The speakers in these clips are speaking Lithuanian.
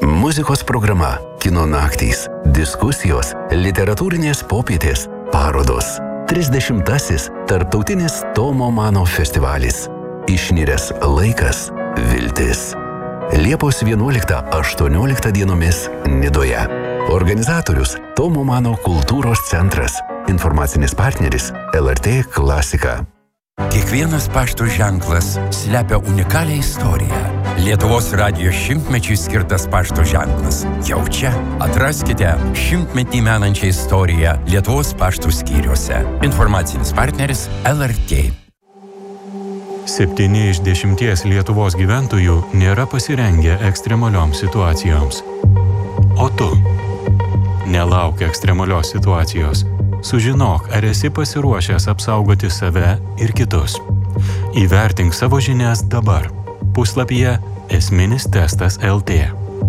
Muzikos programa, kino naktys, diskusijos, literatūrinės popietės, parodos. 30-asis Tarptautinis Tomo Mano festivalis. Išniręs laikas, viltis. Liepos 11-18 dienomis Nidoje. Organizatorius Tomo Mano kultūros centras. Informacinis partneris LRT Klasika. Kiekvienas pašto ženklas slepia unikalią istoriją. Lietuvos radijo 100-mečiui skirtas pašto ženklas. Jau čia atraskite 100-metį menančią istoriją Lietuvos paštų skyriuose. Informacinis partneris LRT. 7 iš 10 Lietuvos gyventojų nėra pasirengę ekstremalioms situacijoms. O tu? Nelauk ekstremalios situacijos. Sužinok, ar esi pasiruošęs apsaugoti save ir kitus. Įvertink savo žinias dabar. Puslapyje Esminis testas LT.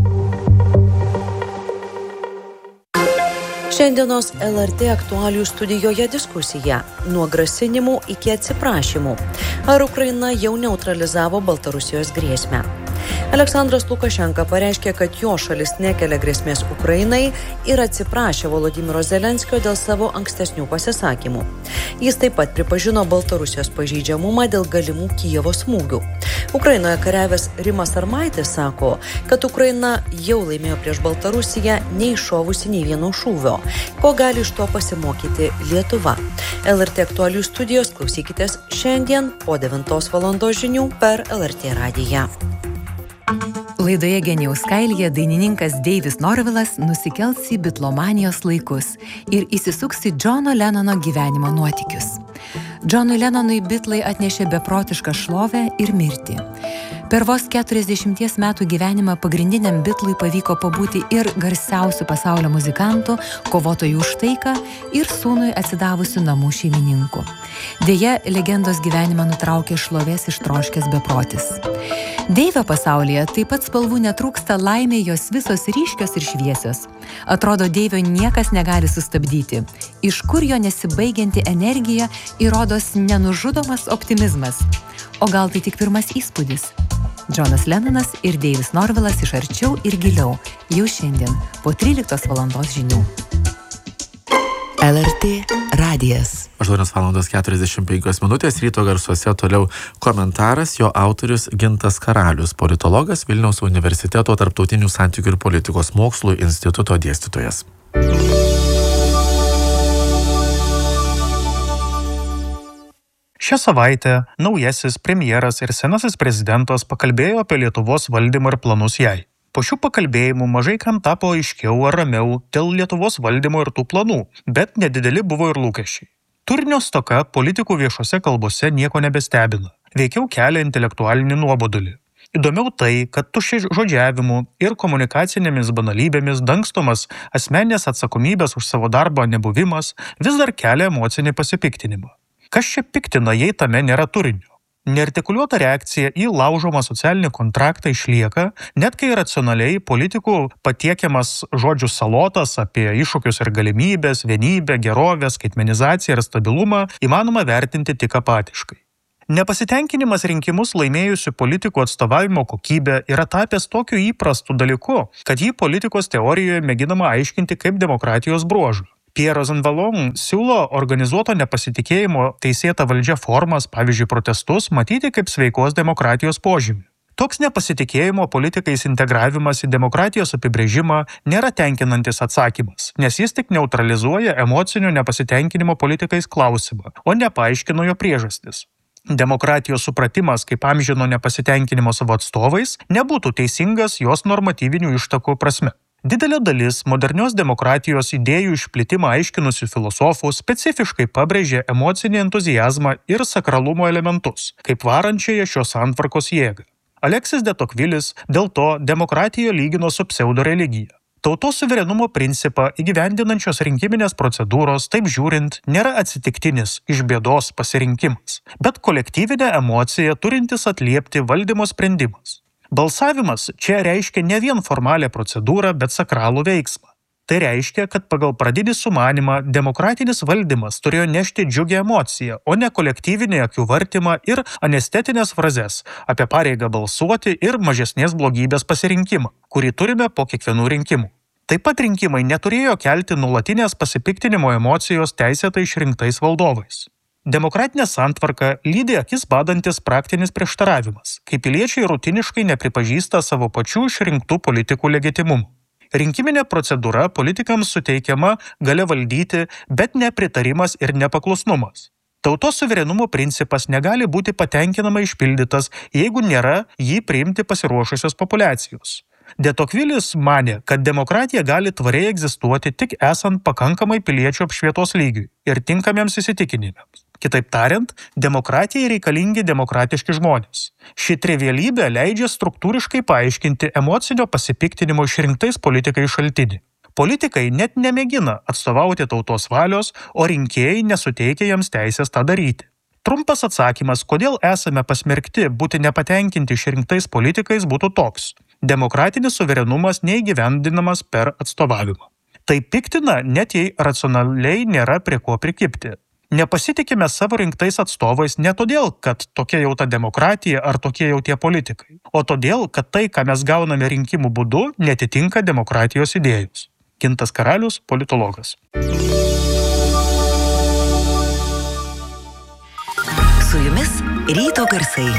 Šiandienos LRT aktualijų studijoje diskusija. Nuo grasinimų iki atsiprašymų. Ar Ukraina jau neutralizavo Baltarusijos grėsmę? Aleksandras Lukašenka pareiškė, kad jo šalis nekelia grėsmės Ukrainai ir atsiprašė Volodymyro Zelenskio dėl savo ankstesnių pasisakymų. Jis taip pat pripažino Baltarusijos pažeidžiamumą dėl galimų Kijevo smūgių. Ukrainoje kariavęs Rimas Armaitis sako, kad Ukraina jau laimėjo prieš Baltarusiją neiššovusi nei vieno šūvio. Ko gali iš to pasimokyti Lietuva? LRT aktualijų studijos klausykitės šiandien po 9 valandos žinių per LRT radiją. Laidoje Genijaus kailyje dainininkas Deivis Norvilas nusikels į bitlomanijos laikus ir įsisuks į Džono Lenono gyvenimo nuotykius. Džonui Lenonui bitlai atnešė beprotišką šlovę ir mirtį. Per vos 40 metų gyvenimą pagrindiniam bitlui pavyko pabūti ir garsiausių pasaulio muzikantų, kovotojų už taiką ir sūnui atsidavusių namų šeimininkų. Deja, legendos gyvenimą nutraukė šlovės ištroškęs beprotis. Deivio pasaulyje taip pat spalvų netrūksta, laimė jos visos ryškios ir šviesios. Atrodo, Deivio niekas negali sustabdyti. Iš kur jo nesibaigianti energija įrodos nenužudomas optimizmas. O gal tai tik pirmas įspūdis? Džonas Lenonas ir Deivis Norvilas iš arčiau ir giliau. Jau šiandien po 13 valandos žinių. LRT radijas. 8:45 ryto garsuose toliau komentaras, jo autorius Gintas Karalius, politologas, Vilniaus universiteto tarptautinių santykių ir politikos mokslų instituto dėstytojas. Šią savaitę naujasis premjeras ir senasis prezidentas pakalbėjo apie Lietuvos valdymą ir planus jai. Po šių pakalbėjimų mažai kam tapo aiškiau ar ramiau dėl Lietuvos valdymo ir tų planų, bet nedideli buvo ir lūkesčiai. Turinio stoka politikų viešose kalbose nieko nebestebina, veikiau kelia intelektualinį nuobodulį. Įdomiau tai, kad tuščiažodžiavimu ir komunikacinėmis banalybėmis dangstomas asmeninės atsakomybės už savo darbą nebuvimas vis dar kelia emocinį pasipiktinimą. Kas čia piktina, jei tame nėra turinio? Neartikuliuota reakcija į laužomą socialinį kontraktą išlieka, net kai racionaliai politikų patiekiamas žodžių salotas apie iššūkius ir galimybės, vienybę, gerovę, skaitmenizaciją ir stabilumą įmanoma vertinti tik apatiškai. Nepasitenkinimas rinkimus laimėjusių politikų atstovavimo kokybė yra tapęs tokiu įprastu dalyku, kad jį politikos teorijoje mėginama aiškinti kaip demokratijos bruožą. Pierre Rosanvallon siūlo organizuoto nepasitikėjimo teisėta valdžia formas, pavyzdžiui protestus, matyti kaip sveikos demokratijos požymį. Toks nepasitikėjimo politikais integravimas į demokratijos apibrėžimą nėra tenkinantis atsakymas, nes jis tik neutralizuoja emocinio nepasitenkinimo politikais klausimą, o nepaaiškino jo priežastis. Demokratijos supratimas kaip amžino nepasitenkinimo savo atstovais nebūtų teisingas jos normatyvinių ištakų prasme. Didelė dalis modernios demokratijos idėjų išplitimą aiškinusių filosofų specifiškai pabrėžė emocinį entuziazmą ir sakralumo elementus, kaip varančiąją šios santvarkos jėgą. Aleksis de Tocquevillis dėl to demokratiją lygino su pseudoreligija. Tautos suverenumo principą įgyvendinančios rinkiminės procedūros, taip žiūrint, nėra atsitiktinis iš bėdos pasirinkimas, bet kolektyvinė emocija turintis atliepti valdymo sprendimas. Balsavimas čia reiškia ne vien formalią procedūrą, bet sakralų veiksmą. Tai reiškia, kad pagal pradinį sumanymą demokratinis valdymas turėjo nešti džiugią emociją, o ne kolektyvinį akių vartymą ir anestetinės frazes apie pareigą balsuoti ir mažesnės blogybės pasirinkimą, kurį turime po kiekvienų rinkimų. Taip pat rinkimai neturėjo kelti nuolatinės pasipiktinimo emocijos teisėtai išrinktais valdovais. Demokratinė santvarka lydi akis badantis praktinis prieštaravimas, kai piliečiai rutiniškai nepripažįsta savo pačių išrinktų politikų legitimumo. Rinkiminė procedūra politikams suteikiama galia valdyti, bet nepritarimas ir nepaklusnumas. Tautos suverenumo principas negali būti patenkinamai išpildytas, jeigu nėra jį priimti pasiruošusios populiacijos. De Tocquevillis manė, kad demokratija gali tvariai egzistuoti tik esant pakankamai piliečių apšvietos lygiui ir tinkamiems įsitikinimams. Kitaip tariant, demokratijai reikalingi demokratiški žmonės. Ši trivialybė leidžia struktūriškai paaiškinti emocinio pasipiktinimo išrinktais politikai šaltinį. Politikai net nemėgina atstovauti tautos valios, o rinkėjai nesuteikia jiems teisės tą daryti. Trumpas atsakymas, kodėl esame pasmerkti būti nepatenkinti išrinktais politikais, būtų toks. Demokratinis suverenumas neįgyvendinamas per atstovavimą. Tai piktina, net jei racionaliai nėra prie ko prikibti. Nepasitikime savo rinktais atstovais ne todėl, kad tokia jau ta demokratija ar tokie jau tie politikai, o todėl, kad tai, ką mes gauname rinkimų būdu, netitinka demokratijos idėjos. Gintas Karalius, politologas. Su jumis ryto garsai.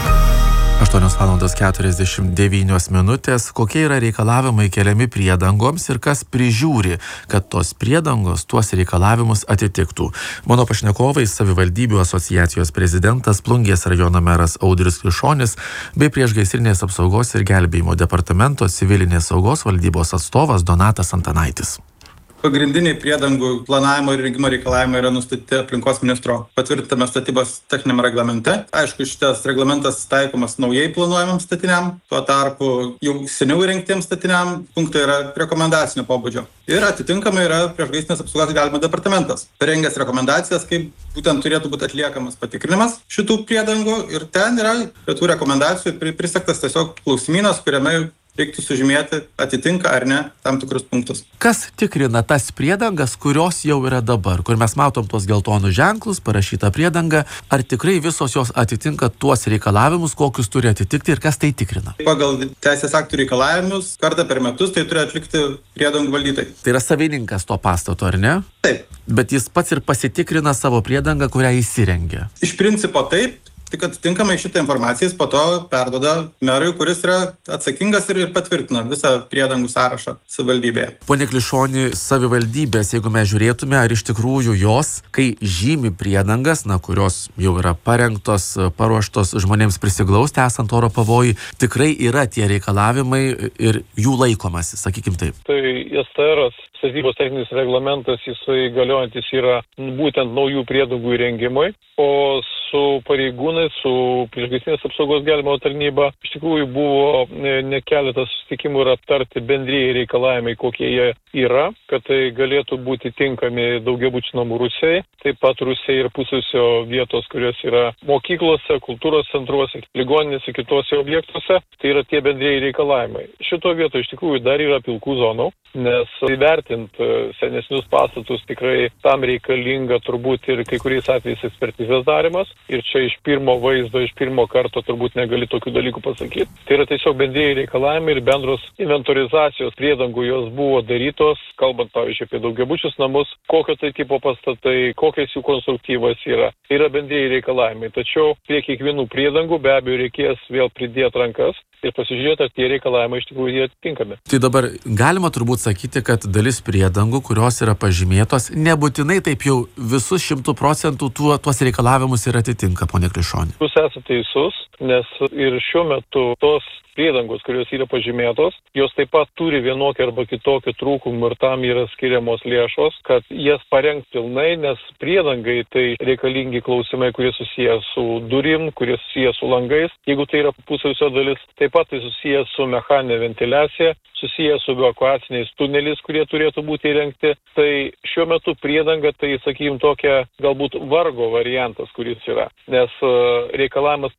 8:49. Kokie yra reikalavimai keliami priedangoms ir kas prižiūri, kad tos priedangos tuos reikalavimus atitiktų. Mano pašnekovai savivaldybių asociacijos prezidentas, Plungės rajono meras Audrius Klišonis bei priešgaisrinės apsaugos ir gelbėjimo departamento civilinės saugos valdybos atstovas Donatas Antanaitis. Pagrindiniai priedangų planavimo ir rengimo reikalavimai yra nustatyti aplinkos ministro patvirtintame statybos techniniame reglamente. Aišku, šitas reglamentas taikomas naujai planuojamam statiniam, tuo tarpu jau seniau įrengtiems statiniam punktai yra rekomendacinio pobūdžio. Ir atitinkamai yra priešgaisrinės apsaugos gelbėjimo departamentas parengęs rekomendacijas, kaip būtent turėtų būti atliekamas patikrinimas šitų priedangų, ir ten yra prie tų rekomendacijų prisegtas tiesiog klausimynas, kuriame reiktų sužymėti, atitinka ar ne tam tikrus punktus. Kas tikrina tas priedangas, kurios jau yra dabar, kur mes matom tuos geltonus ženklus, parašyta priedanga, ar tikrai visos jos atitinka tuos reikalavimus, kokius turi atitikti ir kas tai tikrina? Pagal teisės aktų reikalavimus kartą per metus tai turi atlikti priedangų valdytojai. Tai yra savininkas to pastato, ar ne? Taip. Bet jis pats ir pasitikrina savo priedangą, kurią įsirengia. Iš principo taip. Tik atitinkamai šitą informaciją jis po to perduoda merui, kuris yra atsakingas ir patvirtina visą priedangų sąrašą savivaldybėje. Pone Klišoni, savivaldybės, jeigu mes žiūrėtume, ar iš tikrųjų jos, kai žymi priedangas, kurios jau yra parengtos, paruoštos žmonėms prisiglausti esant oro pavojui, tikrai yra tie reikalavimai ir jų laikomasi, sakykim taip. Tai STR statybos techninis reglamentas, jisai galiojantis yra būtent naujų priedangų įrengimui, o su pareigūnai, su priešgaisrinės apsaugos gelbėjimo tarnyba iš tikrųjų buvo ne keletas susitikimų ir aptarti bendrieji reikalavimai, kokie jie yra, kad tai galėtų būti tinkami daugiabučių namų rūsiai, taip pat rūsiai ir pusrūsio vietos, kurios yra mokyklose, kultūros centruose, ligoninėse, kitose objektuose, tai yra tie bendrieji reikalavimai. Šito vietoje iš tikrųjų dar yra pilkų zonų, nes įvertint senesnius pastatus tikrai tam reikalinga turbūt ir kai kuriais atvejais ekspertizės darimas. Ir čia iš pirmo vaizdo, iš pirmo karto turbūt negali tokių dalykų pasakyti. Tai yra tiesiog bendrieji reikalavimai ir bendros inventorizacijos priedangų jos buvo darytos, kalbant pavyzdžiui apie daugiabučius namus, kokio tai tipo pastatai, kokias jų konstruktyvas yra. Tai yra bendrieji reikalavimai. Tačiau prie kiekvienų priedangų be abejo reikės vėl pridėti rankas ir pasižiūrėti, ar tie reikalavimai iš tikrųjų jie atitinkami. Tai dabar galima turbūt sakyti, kad dalis priedangų, kurios yra pažymėtos, nebūtinai taip jau visus 100% tuos reikalavimus ir atitinka, ponė Klišoni. Jūs esate teisus, nes ir šiuo metu tos priedangos, kurios yra pažymėtos, jos taip pat turi vienokį arba kitokį trūkumą ir tam yra skiriamos lėšos, kad jas parengt pilnai, nes priedangai tai reikalingi klausimai, kurie susiję su durim, kurie susiję su langais. Jeigu tai yra pusrūsio dalis, taip pat tai susiję su mechaninė ventiliacija, susiję su evakuaciniais tuneliais, kurie turėtų būti įrengti. Tai šiuo metu priedanga, tai sakykim, tokia galbūt vargo variantas, kuris yra. Nes reikalavimas, pavyzdžiui, priedanga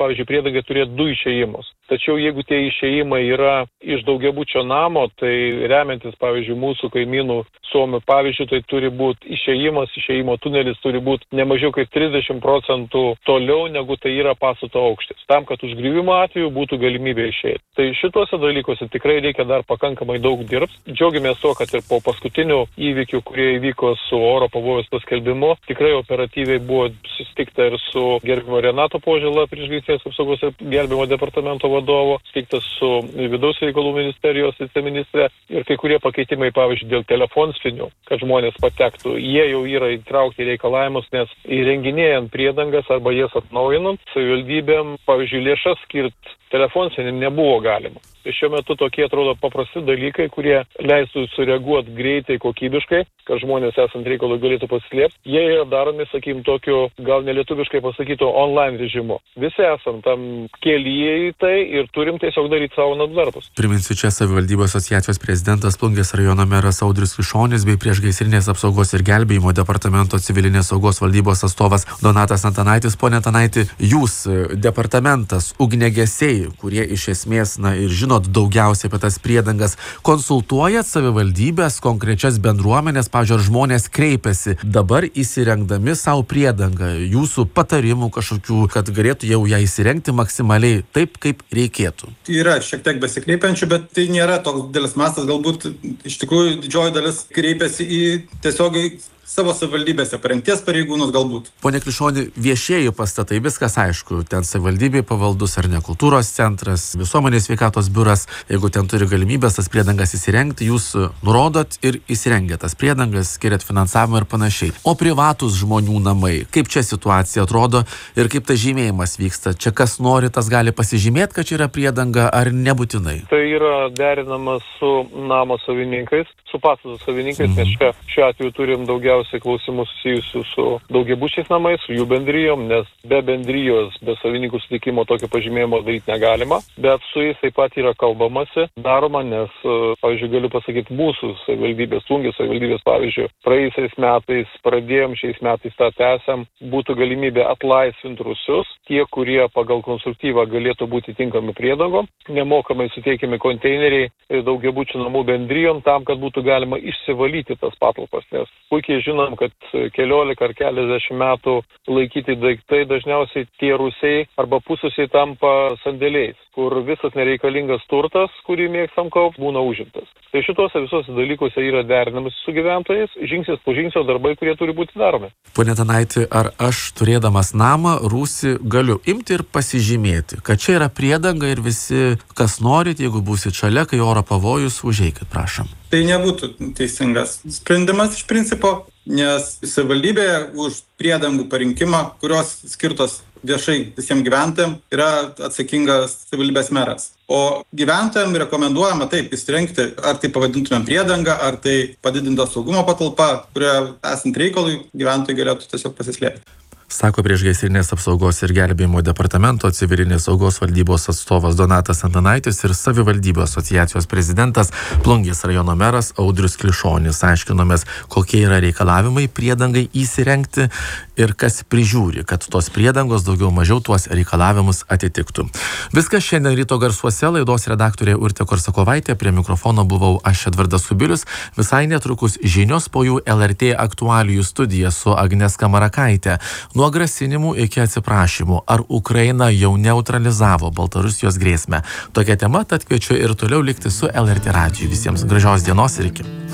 priedangai turėti 2 išėjimus. Tačiau jeigu tie išėjimai yra iš daugiabučio namo, tai remiantis, pavyzdžiui, mūsų kaimynų Suomių pavyzdžiui, tai turi būti išėjimo tunelis turi būti ne mažiau kaip 30% toliau, negu tai yra pastato aukštis. Tam, kad užgriuvimo atveju būtų galimybė išeiti. Tai šituose dalykuose tikrai reikia dar pakankamai daug dirbti. Džiaugiamės to, kad ir po paskutinių įvykių, kurie įvyko su oro pavojaus paskelbimu, tikrai operatyviai buvo susitikta ir su gerbiamo Renato Požėla, priešgaisrinės apsaugos ir gelbėjimo departamento vadovo, susitikta su vidaus reikalų ministerijos viceministre ir kai kurie pakeitimai, pavyzdžiui, dėl telefonsinių, kad žmonės patektų. Jie jau yra įtraukti reikalavimus, nes įrenginėjant priedangas arba jas atnaujinant, savivaldybėm, pavyzdžiui, lėšas skirti telefonsinį nebuvo galima. Tai šiuo metu tokie atrodo paprasti dalykai, kurie leistų sureaguoti greitai, kokybiškai, kad žmonės esant reikalui galėtų pasislėpti. Jie yra daromi, sakykim, tokiu, gal nelietuviškai pasakytų, online režimu. Visi esam tam kelyje į tai ir turim tiesiog daryti savo namų darbus. Priminsiu, čia savivaldybių asociacijos prezidentas, Plungės rajono meras Audrius Klišonis bei priešgaisrinės apsaugos ir gelbėjimo departamento civilinės saugos valdybos atstovas Donatas Antanaitis. Pone Antanaiti, jūs, departamentas, ugniagesiai, kurie iš esmės, ir žinot daugiausiai apie tas priedangas, konsultuojat savivaldybės, konkrečias bendruomenės, pavyzdžiui, ar žmonės kreipiasi dabar įsirengdami savo priedangą, jūsų patarimų kažkokių, kad galėtų jau ją įsirengti maksimaliai taip, kaip reikėtų? Yra šiek tiek besikreipiančių, bet tai nėra toks didelis mastas, galbūt iš tikrųjų didžioji dalis kreipiasi į tiesiogiai savo savivaldybėse parengties pareigūnus galbūt. Pone Klišoni, viešieji pastatai, viskas aišku, ten savivaldybei pavaldus ar ne, kultūros centras, visuomenės sveikatos biuras, jeigu ten turi galimybės tas priedangas įsirengti, jūs nurodot ir įsirengiat tas priedangas, skiriat finansavimą ir panašiai. O privatus žmonių namai, kaip čia situacija atrodo ir kaip tas žymėjimas vyksta? Čia kas nori, tas gali pasižymėti, kad čia yra priedanga ar nebūtinai? Tai yra derinamas su namo savininkais, su pastato savininkais, nes šiuo atveju turim daugiausiai klausimų susijusių su daugiabučiais namais, su jų bendrijom, nes be bendrijos, be savininkų sutikimo tokio pažymėjimo daryti negalima, bet su jais taip pat yra kalbamasi, daroma, nes, pavyzdžiui, galiu pasakyti, mūsų savivaldybės, Plungės savivaldybės, pavyzdžiui, praėjusiais metais pradėjom, šiais metais tą tęsiam, būtų galimybė atlaisvinti rūsius, tie, kurie pagal konstruktyvą galėtų būti tinkami priedangom, nemokamai suteikiami konteineriai daugiabučių namų bendrijom tam, kad būtų galima išsivalyti tas patalpas, nes puikiai žinom, kad keliolika ar keliasdešimt metų laikyti daiktai dažniausiai tie rūsiai arba pusrūsiai tampa sandėliais, kur visas nereikalingas turtas, kurį mėgstam kaupti, būna užimtas. Tai šituose visuose dalykuose yra derinamas su gyventojais, žingsnis po žingsnio darbai, kurie turi būti daromi. Pone Antanaiti, ar aš turėdamas namą rūsį galiu imti ir pasižymėti, kad čia yra priedanga ir visi, kas norit, jeigu būsit šalia, kai oro pavojus, užeikit, prašom. Tai nebūtų teisingas sprendimas iš principo, nes savivaldybėje už priedangų parinkimą, kurios skirtos viešai visiems gyventojams, yra atsakingas savivaldybės meras. O gyventojams rekomenduojama taip įsirengti, ar tai pavadintumėm priedangą, ar tai padidinta saugumo patalpa, kurioje esant reikalui gyventojai galėtų tiesiog pasislėpti. Sako priešgaisrinės apsaugos ir gelbėjimo departamento civilinės saugos valdybos atstovas Donatas Antanaitis ir savivaldybių asociacijos prezidentas Plungės rajono meras Audrius Klišonis. Aiškinomės, kokie yra reikalavimai priedangai įsirengti ir kas prižiūri, kad tos priedangos daugiau mažiau tuos reikalavimus atitiktų. Viskas šiandien ryto garsuose, laidos redaktorė Urtė Korsakovaitė, prie mikrofono buvau aš, Edvardas Kubilius. Visai netrukus žinios, po jų LRT aktualijų studija su Agnieszka Marakaitė. Nuo grasinimų iki atsiprašymų, ar Ukraina jau neutralizavo Baltarusijos grėsmę. Tokia tema, tad kviečiu ir toliau likti su LRT radiju. Visiems gražios dienos ir iki.